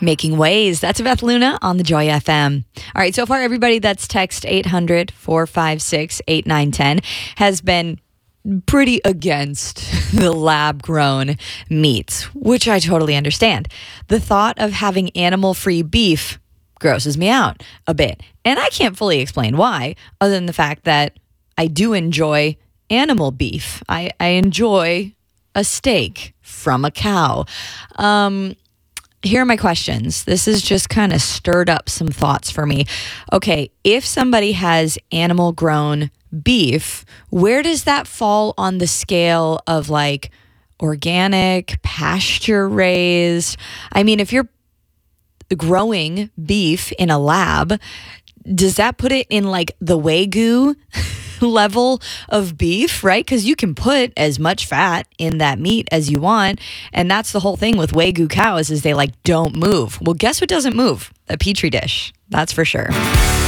Making Ways. That's Beth Luna on the Joy FM. All right, so far, everybody that's text 800-456-8910 has been pretty against the lab-grown meats, which I totally understand. The thought of having animal-free beef grosses me out a bit. And I can't fully explain why, other than the fact that I do enjoy animal beef. I enjoy a steak from a cow. Here are my questions. This has just kind of stirred up some thoughts for me. Okay, if somebody has animal-grown beef, where does that fall on the scale of like organic, pasture-raised? I mean, if you're growing beef in a lab, does that put it in like the Wagyu level of beef, right? Because you can put as much fat in that meat as you want. And that's the whole thing with Wagyu cows is they like don't move. Well, guess what doesn't move? A Petri dish. That's for sure.